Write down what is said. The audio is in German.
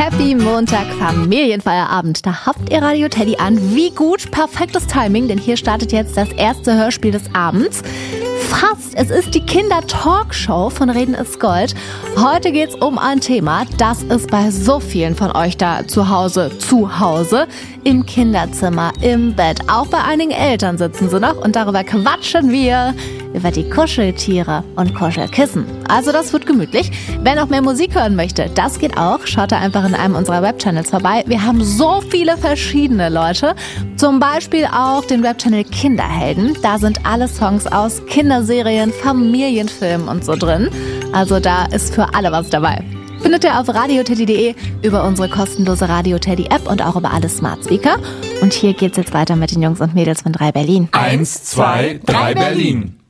Happy Montag, Familienfeierabend. Da habt ihr Radio Teddy an. Wie gut, perfektes Timing, denn hier startet jetzt das erste Hörspiel des Abends. Fast, es ist die Kinder-Talkshow von Reden ist Gold. Heute geht's um ein Thema, das ist bei so vielen von euch da zu Hause, im Kinderzimmer, im Bett. Auch bei einigen Eltern sitzen sie noch und darüber quatschen wir über die Kuscheltiere und Kuschelkissen. Also das wird gemütlich. Wer noch mehr Musik hören möchte, das geht auch. Schaut da einfach in einem unserer Webchannels vorbei. Wir haben so viele verschiedene Leute. Zum Beispiel auch den Webchannel Kinderhelden. Da sind alle Songs aus Kinderserien, Familienfilmen und so drin. Also da ist für alle was dabei. Findet ihr auf radioteddy.de, über unsere kostenlose Radio Teddy App und auch über alle Smart Speaker. Und hier geht's jetzt weiter mit den Jungs und Mädels von 3 Berlin. 1, 2, 3 Berlin.